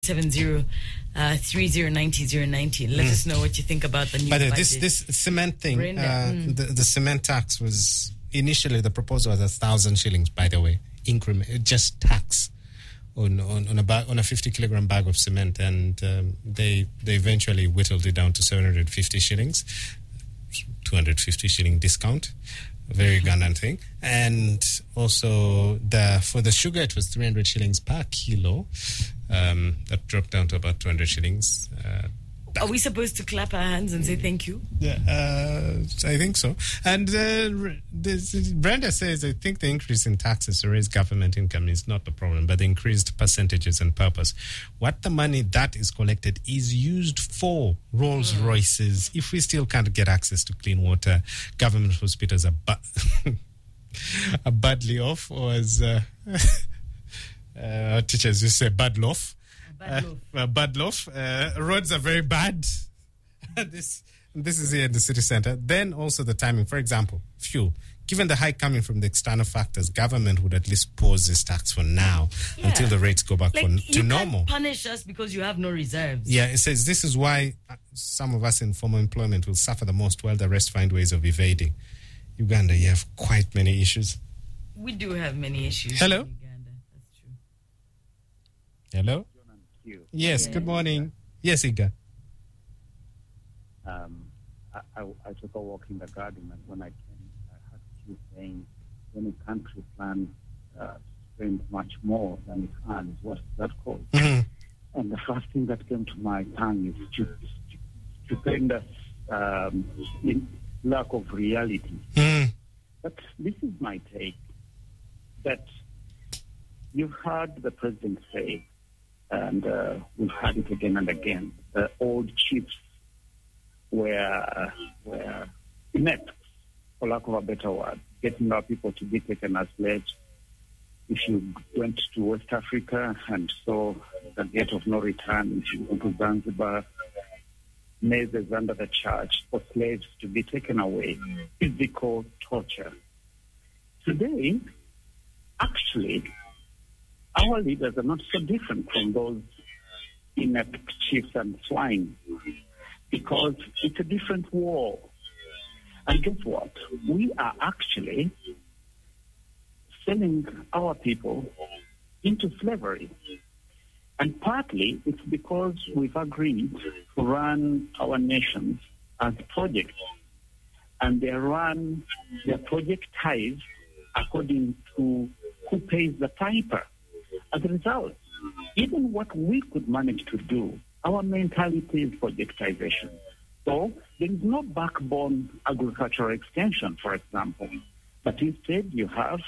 0870 3090 Let us know what you think about the new budget. But this cement thing, the cement tax was initially, the proposal was 1,000 shillings, by the way, increment, just tax on a 50 kilogram bag of cement, and they eventually whittled it down to 750 shillings, 250 shilling discount. A very Ugandan thing. And also for the sugar, it was 300 shillings per kilo. That dropped down to about 200 shillings. Are we supposed to clap our hands and say thank you? Yeah, I think so. And Brenda says, I think the increase in taxes to raise government income is not the problem, but the increased percentages and purpose. What the money that is collected is used for Rolls Royces. If we still can't get access to clean water, government hospitals are badly off, or as our teachers used to say, bad loaf. Bad loaf. Roads are very bad. This is here in the city centre. Then also the timing. For example, fuel. Given the hike coming from the external factors, government would at least pause this tax for now until the rates go back to normal. You can't punish us because you have no reserves. Yeah, it says this is why some of us in formal employment will suffer the most while the rest find ways of evading. Uganda, you have quite many issues. We do have many issues. Hello? In Uganda. That's true. Hello? Yes, good morning. Yes, Iga. I took a walk in the garden, and when I came, I heard you saying, when a country plans to spend much more than it earns, what is that called? Mm-hmm. And the first thing that came to my tongue is stupendous lack of reality. Mm. But this is my take, that you've heard the president say, and we've had it again and again, the old chiefs were inept, for lack of a better word, getting our people to be taken as slaves. If you went to West Africa and saw the gate of no return, if you went to Zanzibar, mazes under the church for slaves to be taken away, physical torture. Today, actually, our leaders are not so different from those inept chiefs and swine, because it's a different war. And guess what? We are actually selling our people into slavery. And partly it's because we've agreed to run our nations as projects. And they're projectized according to who pays the piper. As a result, even what we could manage to do, our mentality is projectization. So there is no backbone agricultural extension, for example. But instead you have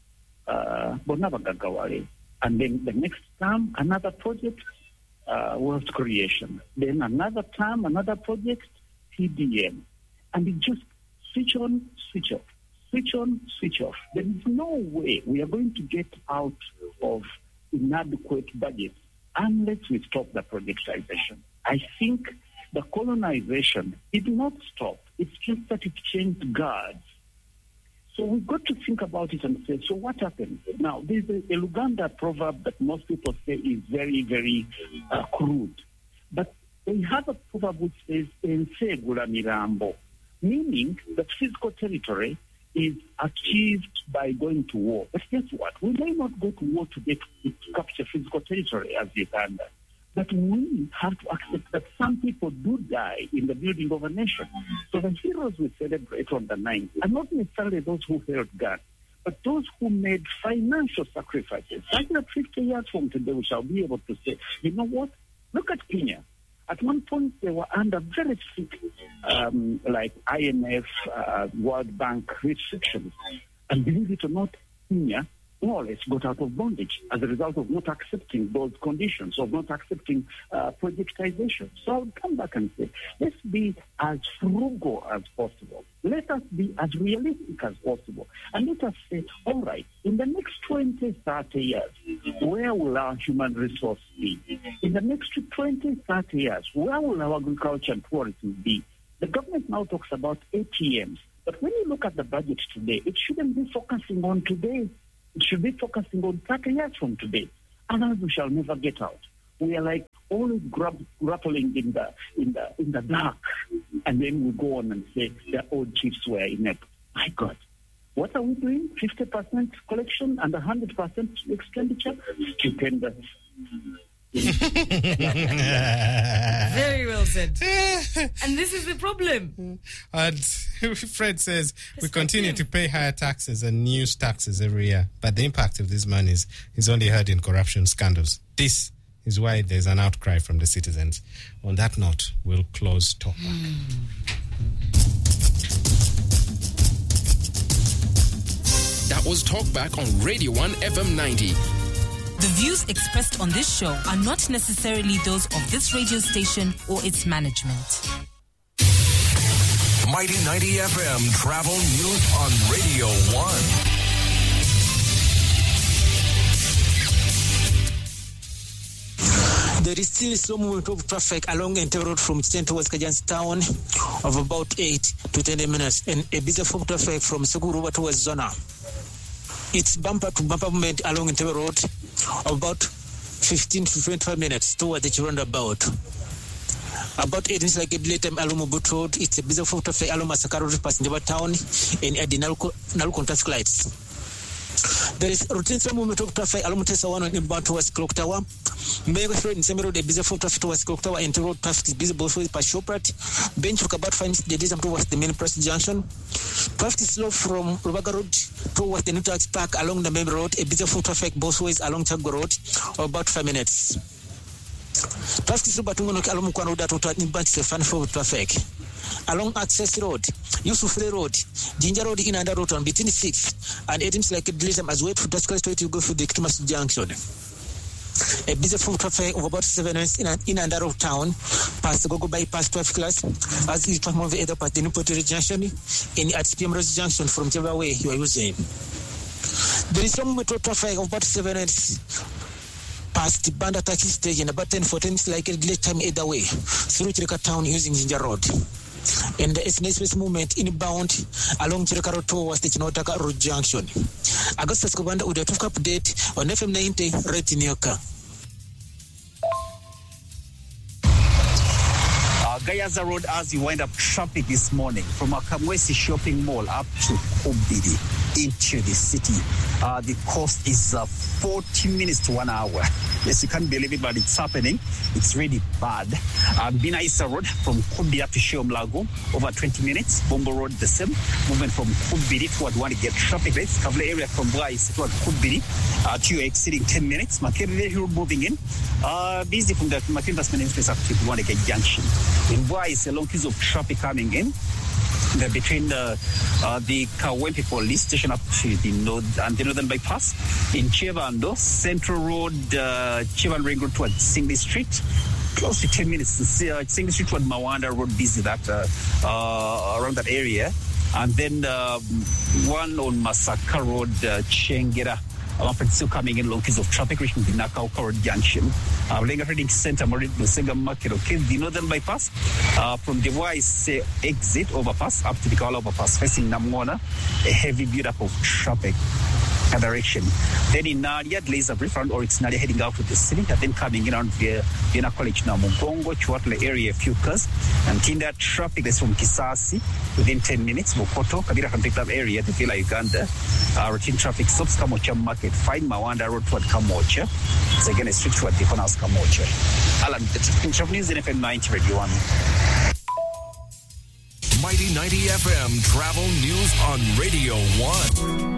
Bonabagagawale. And then the next term, another project, wealth creation. Then another term, another project, PDM. And it just switch on, switch off. Switch on, switch off. There is no way we are going to get out of inadequate budgets unless we stop the projectization. I think the colonization did not stop. It's just that it changed guards. So we've got to think about it and say, so what happened? Now, there's a Luganda proverb that most people say is very, very crude. But they have a proverb which says, "Ense gula mirambo," meaning that physical territory is achieved by going to war. But guess what? We may not go to war to capture physical territory as Uganda. But we have to accept that some people do die in the building of a nation. So the heroes we celebrate on the 9th are not necessarily those who held guns, but those who made financial sacrifices. Such that 50 years from today, we shall be able to say, you know what? Look at Kenya. At one point, they were under very strict, like IMF, World Bank restrictions. And believe it or not, Kenya more or less got out of bondage as a result of not accepting those conditions, of not accepting projectization. So I would come back and say, let's be as frugal as possible. Let us be as realistic as possible. And let us say, all right, in the next 20, 30 years, where will our human resource be? In the next 20, 30 years, where will our agriculture and tourism be? The government now talks about ATMs. But when you look at the budget today, it shouldn't be focusing on today. It should be focusing on 30 years from today. Otherwise, we shall never get out. we are like always grappling in the dark, and then we go on and say the old chiefs were inept. My God, what are we doing? 50% collection and 100% expenditure? Stupendous. Very well said. And this is the problem. And Fred says we continue to pay higher taxes and news taxes every year, but the impact of this money is only heard in corruption scandals. This is why there's an outcry from the citizens. On that note, we'll close Talkback. That was Talkback on Radio 1 FM 90. The views expressed on this show are not necessarily those of this radio station or its management. Mighty 90 FM Travel News on Radio 1. There is still slow movement of traffic along Entebbe Road from Chichen towards Kajansi Town of about 8 to 10 minutes, and a busy folk traffic from Seguruba towards Zona. It's bumper to bumper movement along Entebbe Road of about 15 to 25 minutes towards the roundabout. About 8 minutes like a delay time along Mobut Road, it's a busy folk traffic along Masaka Road past Entebbe Town and at the Nalukon traffic lights. There is routine movement of traffic along Tessa 1 and inbound towards Clock Tower. Mega Road in Semi Road, a busy folk traffic towards Clock Tower, and road traffic is busy both ways past Shoprat. Bench took about 5 minutes the distance towards the main press junction. Traffic is slow from Rubaga Road towards the Nutax Park along the main road, a busy folk traffic both ways along Chago Road, of about 5 minutes. Traffic is slow along Mukwan Road to Inbound Stefan for traffic. Along Access Road, Yusufle Road, Ginger Road in under road on between 6 and 8 minutes like a delay as wait for Daskal Street to go through the Christmas Junction. A busy full traffic of about 7 minutes in and out of town, past the Gogo bypass traffic lights, as you come over either past the Newport Junction, in at PM Rose Junction from whichever way you are using. There is some metro traffic of about 7 minutes past the Banda taxi station, about 10-14 minutes like a delay time either way, through Chirika Town using Ginger Road. And the SNS movement inbound along Chirika Road towards the Chinotaka Road Junction. Augustus Kubanda with a talk update on FM 90 Retinioka. Gayaza Road as you wind up traffic this morning from Akamwesi Shopping Mall up to Kobidi into the city. The cost is 40 minutes to 1 hour. Yes, you can't believe it, but it's happening. It's really bad. Bina Isa Road from Kobidi up to Shiomlago, over 20 minutes. Bombo Road, the same. Movement from Kobidi toward one to get traffic rates. Kavle area from Bwais toward Kobidi to exceeding 10 minutes. Makerere Road moving in. Busy from the Makerere Investment Interest active to one to get junction. In Bwais, a long queues of traffic coming in. Between the Kawempe police station up to the north and the northern bypass in Chevando, Central Road, Chevan Ring Road towards Singley Street, close to 10 minutes. Singley Street toward Mawanda Road, busy that around that area, and then one on Masaka Road, Chengera. Still coming in long queues of traffic reaching the Nakau Road Junction. Lenga Trading Center, Lusenga Market, okay, the northern bypass from the Wise exit overpass up to the Kawala overpass facing Namona, a heavy build-up of traffic direction. Then in Nadia, delays a brief round, or it's Nadia heading out to the city, and then coming in around Vienna College now, Mugongo, Chuatle area, a few cars, and Tinda traffic is from Kisasi within 10 minutes. Mokoto, Kabira can pick up area, the Villa Uganda, routine traffic stops, Kamocha Market, find Mawanda Road toward Kamocha. It's again a street toward Deconas Kamocha. Alan, the traffic news in FM 90 Radio 1. Mighty 90 FM Travel News on Radio 1.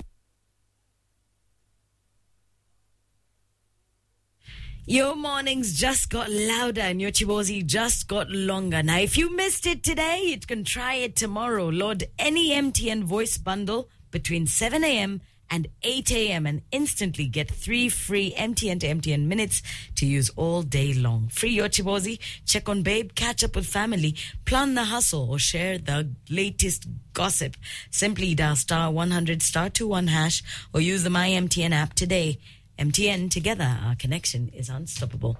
Your mornings just got louder and your Chibozi just got longer. Now, if you missed it today, you can try it tomorrow. Load any MTN voice bundle between 7 a.m. and 8 a.m. and instantly get 3 free MTN to MTN minutes to use all day long. Free your Chibozi, check on Babe, catch up with family, plan the hustle, or share the latest gossip. Simply dial *100 *21# or use the My MTN app today. MTN, together, our connection is unstoppable.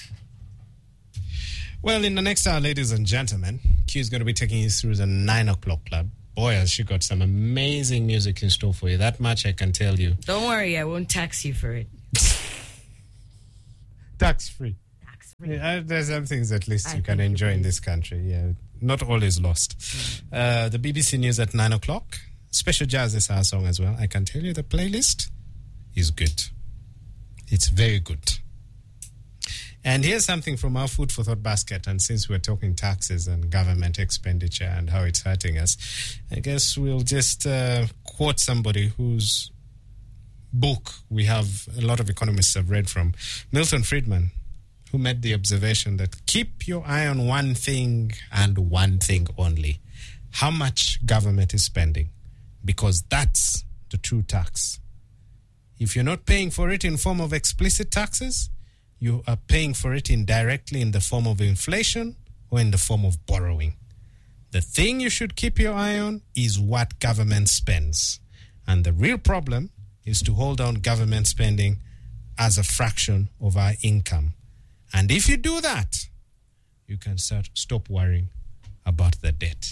Well, in the next hour, ladies and gentlemen, Q is going to be taking you through the 9 o'clock club. Boy, has she got some amazing music in store for you. That much I can tell you. Don't worry, I won't tax you for it. Tax-free. Tax-free. There's some things at least you can enjoy in this country. Yeah, not all is lost. The BBC News at 9 o'clock. Special Jazz is our song as well. I can tell you the playlist is good. It's very good. And here's something from our Food for Thought basket. And since we're talking taxes and government expenditure and how it's hurting us, I guess we'll just quote somebody whose book we have a lot of economists have read from, Milton Friedman, who made the observation that keep your eye on one thing and one thing only: how much government is spending, because that's the true tax. If you're not paying for it in form of explicit taxes, you are paying for it indirectly in the form of inflation or in the form of borrowing. The thing you should keep your eye on is what government spends. And the real problem is to hold down government spending as a fraction of our income. And if you do that, you can stop worrying about the debt.